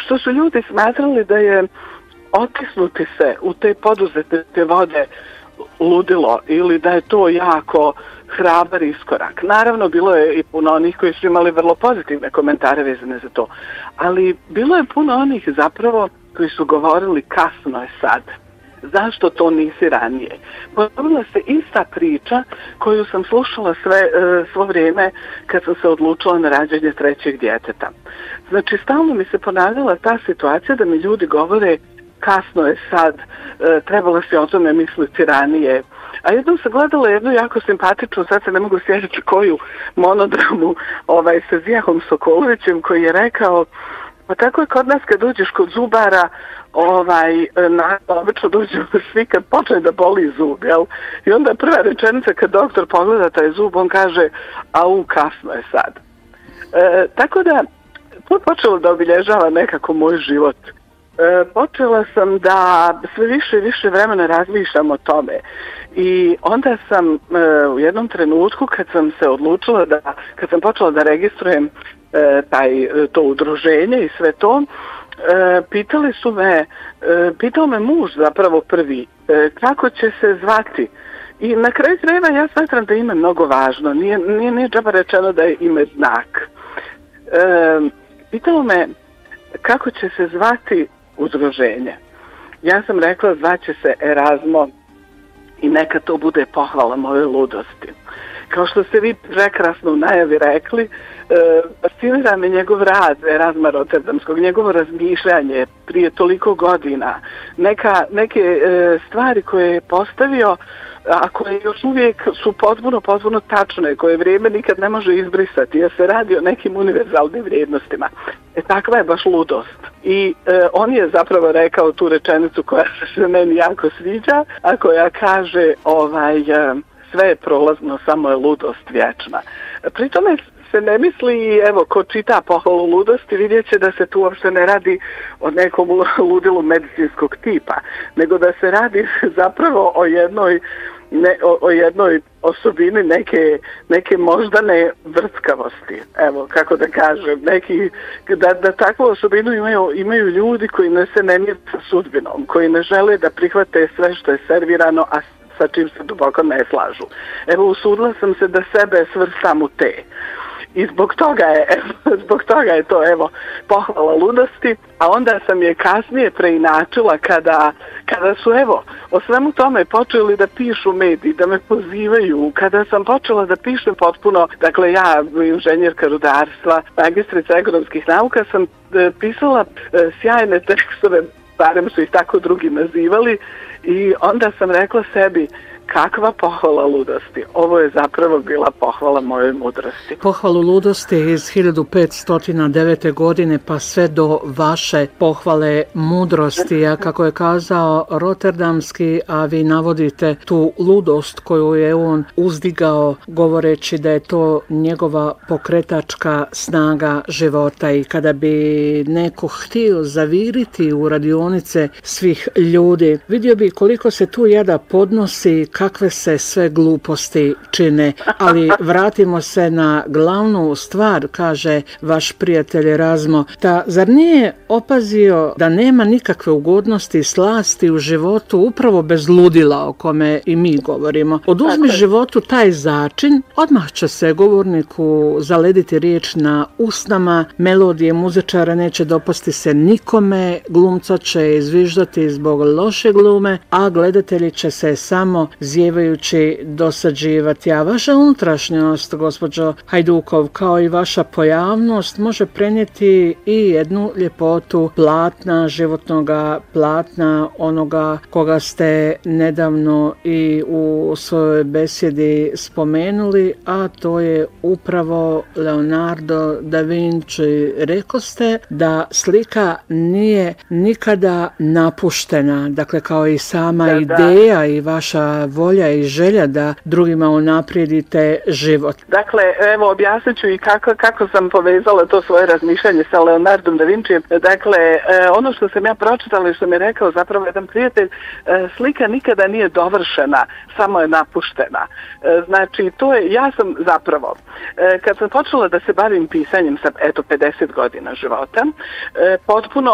što su ljudi smatrali da je otisnuti se u te poduzetničke vode ludilo ili da je to jako hrabar iskorak. Naravno, bilo je i puno onih koji su imali vrlo pozitivne komentare vezane za to, ali bilo je puno onih zapravo koji su govorili kasno je sad. Zašto to nisi ranije? Ponovila se ista priča koju sam slušala svo vrijeme kad sam se odlučila na rađanje trećeg djeteta. Znači, stalno mi se ponavljala ta situacija da mi ljudi govore kasno je sad, trebalo se o tome misliti ranije. A jednom sam gledala jednu jako simpatičnu, sad se ne mogu sjetiti koju monodramu sa Zijahom Sokolovićem koji je rekao, pa tako je kod nas kad uđeš kod zubara, obično dođu svi kad počne da boli zub, jel? I onda prva rečenica kad doktor pogleda taj zub, on kaže, kasno je sad. Tako da, to je počelo da obilježava nekako moj život. Počela sam da sve više i više vremena razmišljam o tome i onda sam u jednom trenutku kad sam se odlučila kad sam počela da registrujem to udruženje i sve to, pitao me muž zapravo prvi kako će se zvati. I na kraju krajeva ja smatram da ime je mnogo važno, nije džaba rečeno da je ime znak. Pitao me kako će se zvati udruženje. Ja sam rekla zvaće se Erazmo i neka to bude pohvala moje ludosti. Kao što ste vi prekrasno u najavi rekli, fascinira me njegov rad Erazma Rotterdamskog, njegovo razmišljanje prije toliko godina, neke stvari koje je postavio, a koje još uvijek su potpuno tačne, koje vrijeme nikad ne može izbrisati, jer se radi o nekim univerzalnim vrijednostima. Takva je baš ludost. I on je zapravo rekao tu rečenicu koja se meni jako sviđa, a koja kaže sve je prolazno, samo je ludost vječna. Pri tome se ne misli, evo, ko čita pohvalu ludosti, vidjet će da se tu uopšte ne radi o nekom ludilu medicinskog tipa, nego da se radi zapravo o jednoj osobini neke moždane vrckavosti. Evo, kako da kažem, da takvu osobinu imaju ljudi koji se ne mire sa sudbinom, koji ne žele da prihvate sve što je servirano, a sa čim se duboko ne slažu. Evo, usudila sam se da sebe svrstam u te. I zbog toga je to, evo, pohvala ludosti, a onda sam je kasnije preinačila kada su, evo, o svemu tome počeli da pišu mediji, da me pozivaju, kada sam počela da pišem potpuno, dakle ja, inženjerka rudarstva, magistrica ekonomskih nauka, sam pisala sjajne tekstove, barem su ih tako drugi nazivali, i onda sam rekla sebi, kakva pohvala ludosti. Ovo je zapravo bila pohvala mojoj mudrosti. Pohvalu ludosti iz 1509. godine pa sve do vaše pohvale mudrosti, a kako je kazao Rotterdamski, a vi navodite tu ludost koju je on uzdigao govoreći da je to njegova pokretačka snaga života, i kada bi neko htio zaviriti u radionice svih ljudi, vidio bi koliko se tu jada podnosi, kakve se sve gluposti čine, ali vratimo se na glavnu stvar, kaže vaš prijatelj Erazmo. Zar nije opazio da nema nikakve ugodnosti i slasti u životu upravo bez ludila o kome i mi govorimo? Oduzmi životu taj začin, odmah će se govorniku zalediti riječ na usnama, melodije muzičara neće dopasti se nikome, glumca će izviždati zbog loše glume, a gledatelji će se samo zjevajući dosađivati. A vaša unutrašnjost, gospođo Hajdukov, kao i vaša pojavnost, može prenijeti i jednu ljepotu platna, životnoga platna, onoga koga ste nedavno i u svojoj besjedi spomenuli, a to je upravo Leonardo da Vinci. Rekoste da slika nije nikada napuštena, dakle kao i sama ideja i vaša volja i želja da drugima unaprijedite život. Dakle, evo, objasnit ću i kako sam povezala to svoje razmišljanje sa Leonardom da Vincijem. Dakle, ono što sam ja pročitala i što mi je rekao zapravo jedan prijatelj, slika nikada nije dovršena, samo je napuštena. Znači, ja sam zapravo, kad sam počela da se bavim pisanjem sa, 50 godina života, potpuno